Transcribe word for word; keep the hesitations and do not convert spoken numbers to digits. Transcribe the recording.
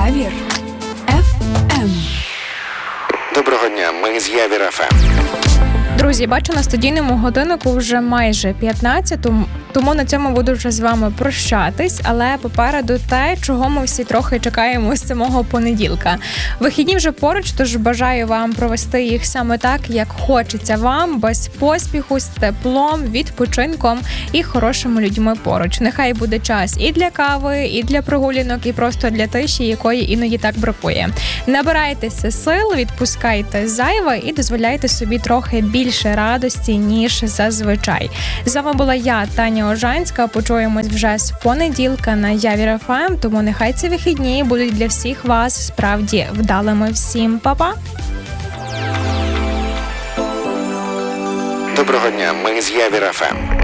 Явір еф ем. Доброго дня, ми з Явір еф ем. Друзі, бачу, на студійному годиннику вже майже п'ятнадцяту, тому на цьому буду вже з вами прощатись, але попереду те, чого ми всі трохи чекаємо з самого понеділка. Вихідні вже поруч, тож бажаю вам провести їх саме так, як хочеться вам, без поспіху, з теплом, відпочинком і хорошими людьми поруч. Нехай буде час і для кави, і для прогулянок, і просто для тиші, якої іноді так бракує. Набирайтеся сил, відпускайте зайве і дозволяйте собі трохи більше радості, ніж зазвичай. З вами була я, Таня Ожанська. Почуємось вже з понеділка на Явір еф ем, тому нехай ці вихідні будуть для всіх вас справді вдалими. Всім па-па! Доброго дня, ми з Явір еф ем.